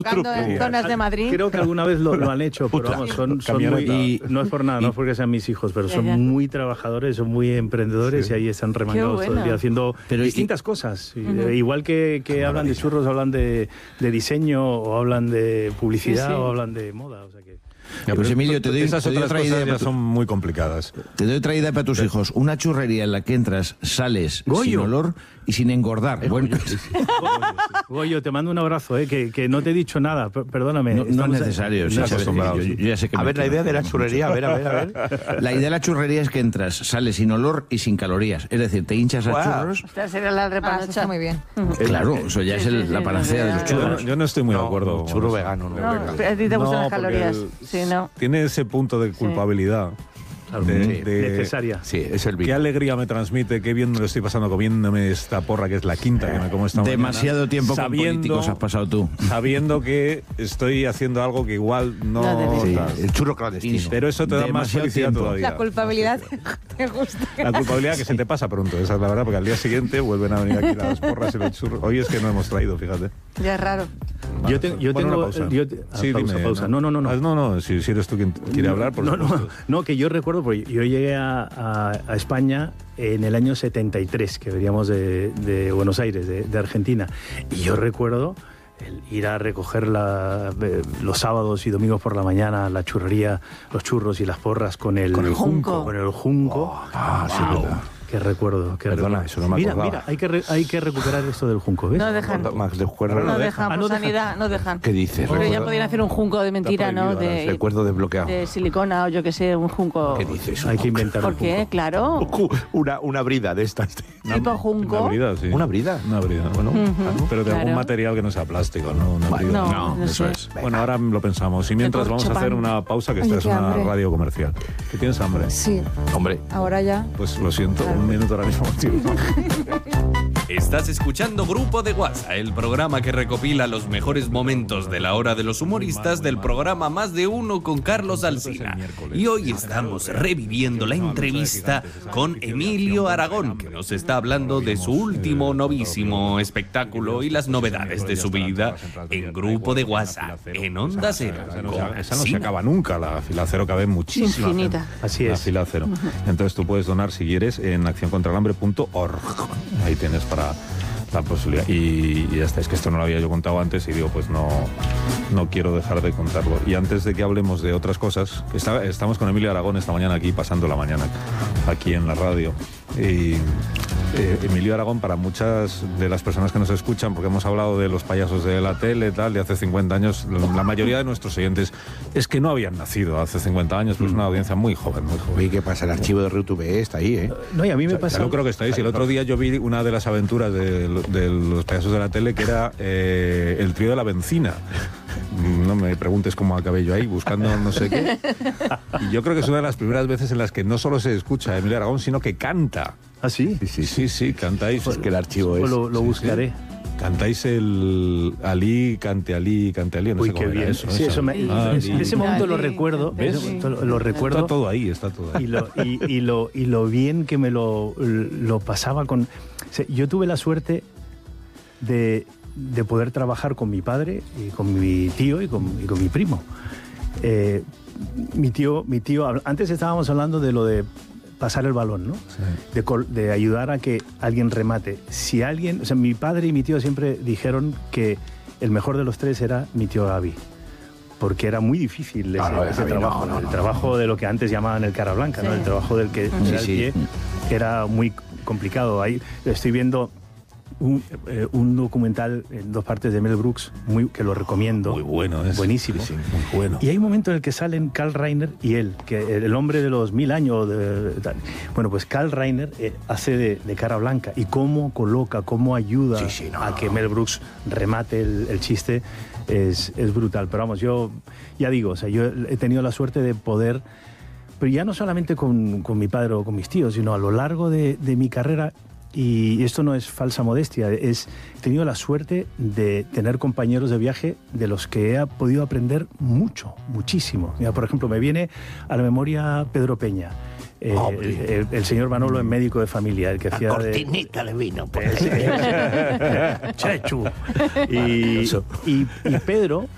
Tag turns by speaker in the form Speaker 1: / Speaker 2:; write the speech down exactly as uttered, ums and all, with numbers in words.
Speaker 1: en zonas de Madrid.
Speaker 2: Creo que alguna vez lo, lo han hecho, pero vamos, son, son muy, y, no es por nada, no es porque sean mis hijos, pero son muy trabajadores, son muy emprendedores, sí. Y ahí están remangados bueno. todo el día haciendo pero distintas y, cosas. Uh-huh. Igual que, que hablan de churros, hablan de, de diseño, o hablan de publicidad, sí, sí. o hablan de moda. O sea que...
Speaker 3: Ya, pues Emilio, te doy,
Speaker 4: esas
Speaker 3: te doy
Speaker 4: otras
Speaker 3: otra idea
Speaker 4: cosas
Speaker 3: tu,
Speaker 4: son muy complicadas.
Speaker 3: Te doy otra idea para tus hijos. Una churrería en la que entras, sales Goyo. sin olor y sin engordar. Bueno.
Speaker 2: Goyo, sí, sí. Goyo, te mando un abrazo, eh, que, que no te he dicho nada, perdóname.
Speaker 3: No, no es necesario. Sí, sí, yo, yo ya sé que
Speaker 5: a ver, la idea de la churrería, a ver, a ver, a ver.
Speaker 3: La idea de la churrería es que entras, sales sin olor y sin calorías. Es decir, te hinchas wow. a churros.
Speaker 1: Esta será la repanocha.
Speaker 6: Ah, muy bien.
Speaker 3: Claro, eso ya sí, es el, sí, la panacea sí, de los churros.
Speaker 4: Yo, yo no estoy muy
Speaker 5: no,
Speaker 4: de acuerdo.
Speaker 5: Churro vegano, no.
Speaker 1: no a ti te gustan no, las calorías. El, sí, no.
Speaker 4: Tiene ese punto de culpabilidad.
Speaker 2: De, sí, de, necesaria.
Speaker 5: Sí, es el vino.
Speaker 4: Qué alegría me transmite, qué bien me lo estoy pasando comiéndome esta porra que es la quinta que me como esta mañana.
Speaker 3: Demasiado tiempo sabiendo, con políticos has pasado tú.
Speaker 4: Sabiendo que estoy haciendo algo que igual no... no
Speaker 5: sí, el churro clandestino.
Speaker 4: Pero eso te da demasiado más felicidad tiempo. Todavía.
Speaker 6: La culpabilidad te gusta.
Speaker 4: La culpabilidad que se te pasa pronto, esa es la verdad, porque al día siguiente vuelven a venir aquí las porras y los churros. Hoy es que no hemos traído, fíjate.
Speaker 1: Ya es raro.
Speaker 2: Yo, te, yo
Speaker 4: bueno,
Speaker 2: tengo...
Speaker 4: pausa.
Speaker 2: Yo te, ah,
Speaker 4: sí,
Speaker 2: pausa,
Speaker 4: dime,
Speaker 2: pausa.
Speaker 4: No,
Speaker 2: no, no, no.
Speaker 4: No, no, no si, si eres tú quien quiere hablar, por
Speaker 2: no,
Speaker 4: supuesto.
Speaker 2: No, no, que yo recuerdo, porque yo llegué a, a, a España en el año setenta y tres, que veníamos de, de Buenos Aires, de, de Argentina. Y yo recuerdo el ir a recoger la, los sábados y domingos por la mañana la churrería, los churros y las porras con el,
Speaker 1: con el junco.
Speaker 2: Con el junco.
Speaker 5: Oh, ah, wow. sí, verdad.
Speaker 2: Qué recuerdo, qué
Speaker 5: Perdona,
Speaker 2: recuerdo.
Speaker 5: eso no me
Speaker 2: mira,
Speaker 5: acordaba.
Speaker 2: Mira, hay que, re, hay que recuperar esto del junco, ¿ves?
Speaker 1: No dejan.
Speaker 5: No, Max, de
Speaker 1: no, no dejan,
Speaker 2: ah,
Speaker 1: por
Speaker 2: no
Speaker 1: sanidad,
Speaker 2: dejan.
Speaker 1: no dejan.
Speaker 5: ¿Qué dices?
Speaker 1: Pero ya podrían hacer un junco de mentira, ¿no? De,
Speaker 5: recuerdo desbloqueado.
Speaker 1: De silicona o yo qué sé, un junco.
Speaker 5: ¿Qué dices?
Speaker 2: Hay que inventar
Speaker 1: ¿Por
Speaker 2: un
Speaker 1: qué?
Speaker 2: junco.
Speaker 1: Claro.
Speaker 5: Una, una brida de estas.
Speaker 1: Tipo junco.
Speaker 4: Una brida, sí.
Speaker 5: Una brida.
Speaker 4: Una brida. Bueno,
Speaker 1: uh-huh,
Speaker 4: pero de
Speaker 1: claro.
Speaker 4: algún material que no sea plástico, ¿no? Una
Speaker 1: bueno,
Speaker 4: brida.
Speaker 1: no,
Speaker 3: no,
Speaker 1: no
Speaker 3: eso
Speaker 1: sé.
Speaker 3: es.
Speaker 4: Bueno, ahora lo pensamos. Y mientras vamos a hacer una pausa, que esta
Speaker 6: Oye,
Speaker 4: es una
Speaker 6: hambre.
Speaker 4: radio comercial. ¿Que tienes hambre?
Speaker 6: Sí.
Speaker 5: Hombre.
Speaker 6: Ahora ya.
Speaker 4: Pues lo siento,
Speaker 6: Claro.
Speaker 4: un minuto ahora mismo, tío.
Speaker 7: Estás escuchando Grupo de WhatsApp, el programa que recopila los mejores momentos de la hora de los humoristas del programa Más de Uno con Carlos Alsina. Y hoy estamos reviviendo la entrevista con Emilio Aragón, que nos está hablando de su último novísimo espectáculo y las novedades de su vida en Grupo de WhatsApp, en Onda Cero.
Speaker 4: Esa no, se, esa no se acaba nunca, la fila cero cabe muchísima.
Speaker 1: Infinita.
Speaker 2: Así
Speaker 4: La
Speaker 2: es.
Speaker 4: fila cero. Entonces tú puedes donar si quieres en acción contra el hambre punto org. Ahí tienes para la posibilidad. Y, y ya está, es que esto no lo había yo contado antes y digo, pues no, no quiero dejar de contarlo. Y antes de que hablemos de otras cosas, está, estamos con Emilio Aragón esta mañana aquí, pasando la mañana aquí en la radio. Y eh, Emilio Aragón, para muchas de las personas que nos escuchan, porque hemos hablado de los payasos de la tele, tal, de hace cincuenta años, la mayoría de nuestros oyentes es que no habían nacido hace cincuenta años, pero es una audiencia muy joven, muy joven.
Speaker 5: Oye, ¿qué pasa? El archivo de R T V E está ahí, ¿eh?
Speaker 2: No, y a mí me
Speaker 4: O sea,
Speaker 2: pasa...
Speaker 4: ya lo creo que estáis. Y el otro día yo vi una de las aventuras de, de los payasos de la tele, que era eh, el trío de la bencina. No me preguntes cómo acabé yo ahí, buscando no sé qué. Y yo creo que es una de las primeras veces en las que no solo se escucha a Emilio Aragón, sino que canta.
Speaker 2: ¿Ah, sí?
Speaker 4: Sí, sí, sí, sí, cantáis.
Speaker 5: Es que el archivo
Speaker 2: Pues
Speaker 5: es...
Speaker 2: lo, lo
Speaker 4: Sí,
Speaker 2: buscaré.
Speaker 4: sí. Cantáis el Ali, cante Ali, cante Ali. No
Speaker 2: Uy,
Speaker 4: sé cómo
Speaker 2: qué
Speaker 4: era
Speaker 2: bien.
Speaker 4: eso.
Speaker 2: Sí,
Speaker 4: eso.
Speaker 2: eso me,
Speaker 4: Ah,
Speaker 2: es-
Speaker 4: sí.
Speaker 2: ese momento lo
Speaker 1: Ali,
Speaker 2: recuerdo,
Speaker 1: cante
Speaker 2: ¿ves?
Speaker 1: Ali.
Speaker 2: Lo, lo recuerdo.
Speaker 4: Está todo ahí, está todo ahí.
Speaker 2: Y lo, y, y lo, y lo bien que me lo, lo pasaba con... O sea, yo tuve la suerte de, de poder trabajar con mi padre y con mi tío y con, y con mi primo. Eh, mi tío, mi tío, antes estábamos hablando de lo de pasar el balón, ¿no?
Speaker 4: Sí.
Speaker 2: De, col- de ayudar a que alguien remate. Si alguien, o sea, mi padre y mi tío siempre dijeron que el mejor de los tres era mi tío Gaby, porque era muy difícil ese,
Speaker 5: No, no,
Speaker 2: ese
Speaker 5: Gaby,
Speaker 2: trabajo,
Speaker 5: no, no,
Speaker 2: el
Speaker 5: no.
Speaker 2: trabajo de lo que antes llamaban el cara blanca, ¿no?
Speaker 1: Sí.
Speaker 2: El trabajo del que
Speaker 1: Sí,
Speaker 2: era el
Speaker 3: sí.
Speaker 2: pie era muy complicado. Ahí estoy viendo un, eh, un documental en dos partes de Mel Brooks, muy, que lo recomiendo.
Speaker 4: Muy bueno, es.
Speaker 2: Buenísimo.
Speaker 4: Sí, sí, muy bueno.
Speaker 2: Y hay un momento en el que salen Karl Reiner y él, que el hombre de los mil años. De, tal. Bueno, pues Karl Reiner eh, hace de, de cara blanca y cómo coloca, cómo ayuda
Speaker 5: Sí, sí, no,
Speaker 2: a
Speaker 5: no,
Speaker 2: que
Speaker 5: no.
Speaker 2: Mel Brooks remate el, el chiste es, es brutal. Pero vamos, yo ya digo, o sea, yo he tenido la suerte de poder, pero ya no solamente con, con mi padre o con mis tíos, sino a lo largo de, de mi carrera. Y esto no es falsa modestia, es, he tenido la suerte de tener compañeros de viaje de los que he podido aprender mucho, muchísimo. Mira, por ejemplo, me viene a la memoria Pedro Peña, eh, el, el, el señor Manolo en Médico de Familia, el que
Speaker 5: La
Speaker 2: hacía
Speaker 5: cortinita de, de vino. Por
Speaker 2: Chechu. Y, y, y Pedro,